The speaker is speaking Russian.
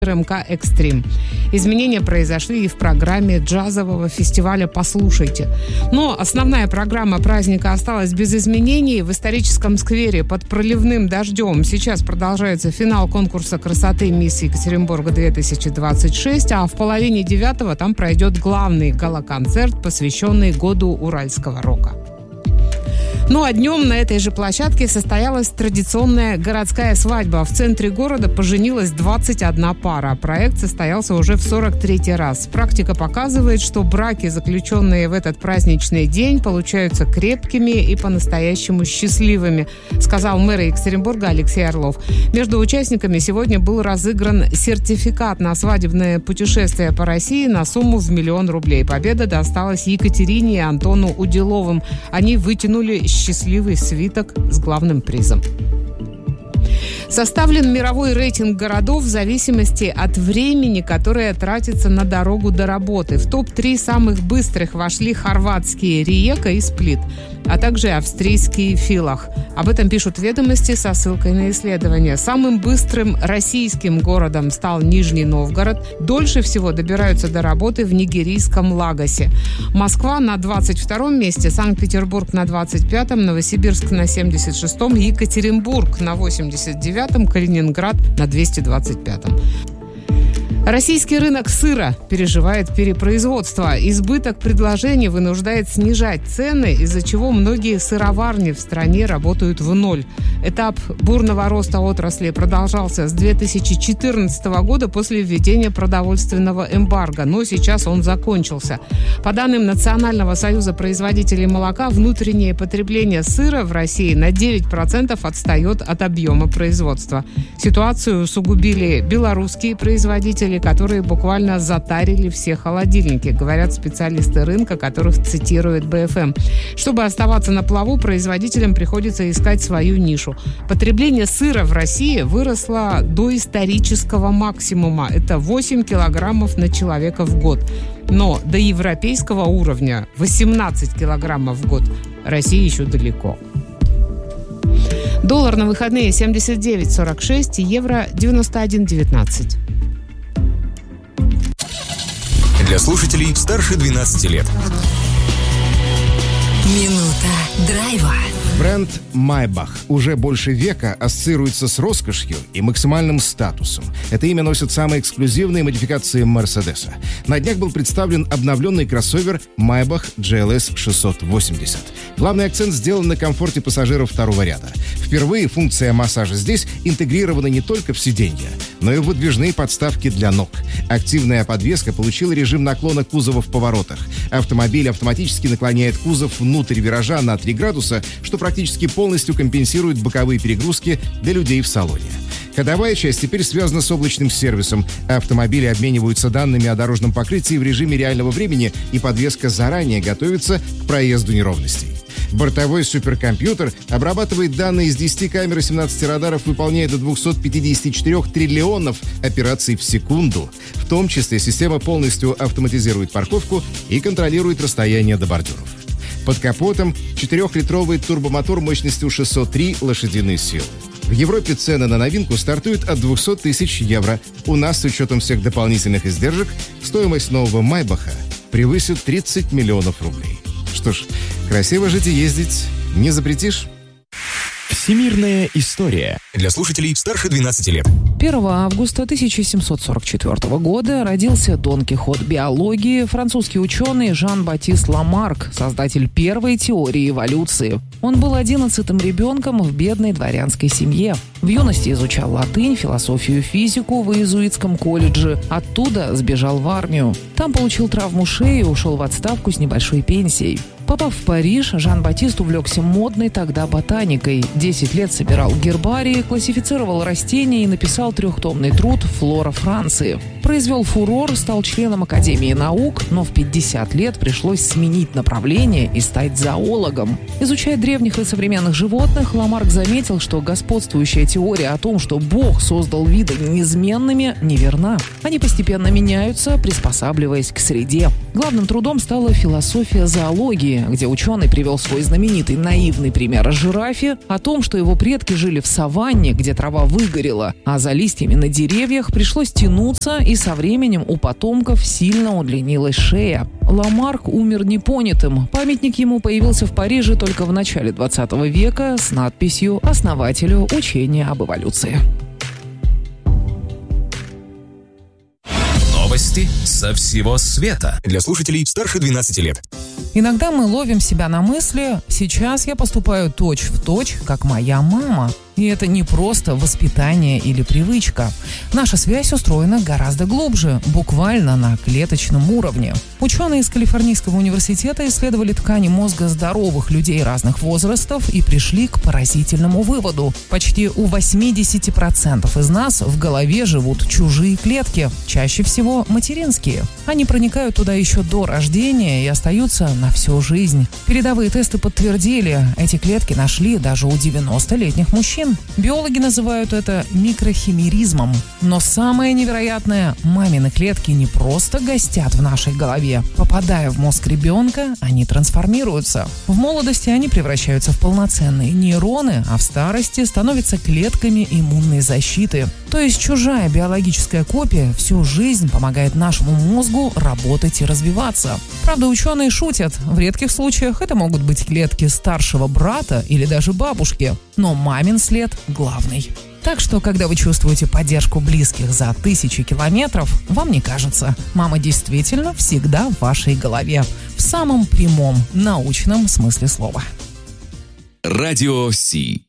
РМК «Экстрим». Изменения произошли и в программе джазового фестиваля «Послушайте». Но основная программа праздника осталась без изменений. В историческом сквере под проливным дождем сейчас продолжается финал конкурса красоты «Мисс Екатеринбурга-2026», а в половине 9-го там пройдет главный гала-концерт, посвященный году уральского рока. Ну а днем на этой же площадке состоялась традиционная городская свадьба. В центре города поженилась 21 пара. Проект состоялся уже в 43-й раз. Практика показывает, что браки, заключенные в этот праздничный день, получаются крепкими и по-настоящему счастливыми, сказал мэр Екатеринбурга Алексей Орлов. Между участниками сегодня был разыгран сертификат на свадебное путешествие по России на сумму в 1 000 000 рублей. Победа досталась Екатерине и Антону Уделовым. Они вытянули счастливый свиток с главным призом. Составлен мировой рейтинг городов в зависимости от времени, которое тратится на дорогу до работы. В топ-3 самых быстрых вошли хорватские Риека и Сплит, а также австрийский Филах. Об этом пишут «Ведомости» со ссылкой на исследование. Самым быстрым российским городом стал Нижний Новгород. Дольше всего добираются до работы в нигерийском Лагосе. Москва на 22-м месте, Санкт-Петербург на 25-м, Новосибирск на 76-м, Екатеринбург на 89-м, Калининград на 225-м. Российский рынок сыра переживает перепроизводство. Избыток предложений вынуждает снижать цены, из-за чего многие сыроварни в стране работают в ноль. Этап бурного роста отрасли продолжался с 2014 года после введения продовольственного эмбарго, но сейчас он закончился. По данным Национального союза производителей молока, внутреннее потребление сыра в России на 9% отстает от объема производства. Ситуацию усугубили белорусские производители, которые буквально затарили все холодильники, говорят специалисты рынка, которых цитирует БФМ. Чтобы оставаться на плаву, производителям приходится искать свою нишу. Потребление сыра в России выросло до исторического максимума. Это 8 килограммов на человека в год. Но до европейского уровня 18 килограммов в год России еще далеко. Доллар на выходные 79.46, евро 91.19. Для слушателей старше 12 лет. Минута драйва. Бренд Maybach уже больше века ассоциируется с роскошью и максимальным статусом. Это имя носит самые эксклюзивные модификации Мерседеса. На днях был представлен обновленный кроссовер Maybach GLS 680. Главный акцент сделан на комфорте пассажиров второго ряда. Впервые функция массажа здесь интегрирована не только в сиденье, но и в выдвижные подставки для ног. Активная подвеска получила режим наклона кузова в поворотах. Автомобиль автоматически наклоняет кузов внутрь виража на 3 градуса, что практически полностью компенсирует боковые перегрузки для людей в салоне. Ходовая часть теперь связана с облачным сервисом. Автомобили обмениваются данными о дорожном покрытии в режиме реального времени, и подвеска заранее готовится к проезду неровностей. Бортовой суперкомпьютер обрабатывает данные из 10 камер и 17 радаров, выполняя до 254 триллионов операций в секунду. В том числе система полностью автоматизирует парковку и контролирует расстояние до бордюров. Под капотом 4-литровый турбомотор мощностью 603 лошадиные силы. В Европе цены на новинку стартуют от 200 тысяч евро. У нас, с учетом всех дополнительных издержек, стоимость нового Майбаха превысит 30 миллионов рублей. Что ж, красиво жить и ездить не запретишь. Всемирная история. Для слушателей старше 12 лет. 1 августа 1744 года родился Дон Кихот биологии, французский ученый Жан-Батист Ламарк, создатель первой теории эволюции. Он был 11-м ребенком в бедной дворянской семье. В юности изучал латынь, философию и физику в иезуитском колледже. Оттуда сбежал в армию. Там получил травму шеи и ушел в отставку с небольшой пенсией. Попав в Париж, Жан-Батист увлекся модной тогда ботаникой. 10 лет собирал гербарии, классифицировал растения и написал 3-томный труд «Флора Франции». Произвел фурор, стал членом Академии наук, но в 50 лет пришлось сменить направление и стать зоологом. Изучая древних и современных животных, Ламарк заметил, что господствующая теория о том, что Бог создал виды неизменными, неверна. Они постепенно меняются, приспосабливаясь к среде. Главным трудом стала философия зоологии, где ученый привел свой знаменитый наивный пример о жирафе, о том, что его предки жили в саванне, где трава выгорела, а за листьями на деревьях пришлось тянуться, и со временем у потомков сильно удлинилась шея. Ламарк умер непонятым. Памятник ему появился в Париже только в начале 20 века с надписью «Основателю учения об эволюции». Новости со всего света. Для слушателей старше 12 лет. Иногда мы ловим себя на мысли: сейчас я поступаю точь-в-точь, как моя мама. И это не просто воспитание или привычка. Наша связь устроена гораздо глубже, буквально на клеточном уровне. Ученые из Калифорнийского университета исследовали ткани мозга здоровых людей разных возрастов и пришли к поразительному выводу. Почти у 80% из нас в голове живут чужие клетки, чаще всего материнские. Они проникают туда еще до рождения и остаются на всю жизнь. Передовые тесты подтвердили, эти клетки нашли даже у 90-летних мужчин. Биологи называют это микрохимеризмом. Но самое невероятное, мамины клетки не просто гостят в нашей голове. Попадая в мозг ребенка, они трансформируются. В молодости они превращаются в полноценные нейроны, а в старости становятся клетками иммунной защиты. То есть чужая биологическая копия всю жизнь помогает нашему мозгу работать и развиваться. Правда, ученые шутят. В редких случаях это могут быть клетки старшего брата или даже бабушки. Но мамин след главный. Так что, когда вы чувствуете поддержку близких за 1000 километров, вам не кажется. Мама действительно всегда в вашей голове. В самом прямом научном смысле слова. Радио Си.